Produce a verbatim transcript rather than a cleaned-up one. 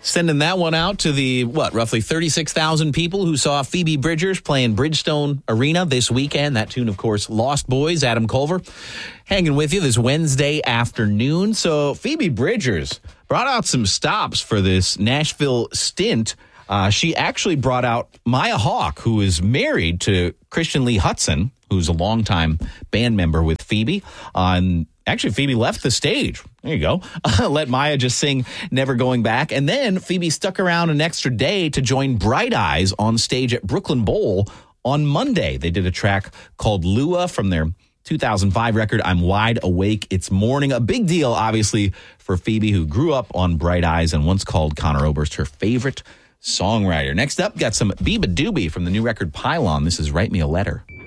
Sending that one out to the, what, roughly thirty-six thousand people who saw Phoebe Bridgers playing Bridgestone Arena this weekend. That tune, of course, Lost Boys, Adam Culver, hanging with you this Wednesday afternoon. So Phoebe Bridgers brought out some stops for this Nashville stint. Uh, she actually brought out Maya Hawke, who is married to Christian Lee Hutson, who's a longtime band member with Phoebe. Uh, and actually, Phoebe left the stage. There you go. Let Maya just sing Never Going Back. And then Phoebe stuck around an extra day to join Bright Eyes on stage at Brooklyn Bowl on Monday. They did a track called Lua from their two thousand five record, I'm Wide Awake, It's Morning. A big deal, obviously, for Phoebe, who grew up on Bright Eyes and once called Conor Oberst her favorite songwriter. Next up, got some Biba Doobie from the new record Pylon. This is Write Me a Letter.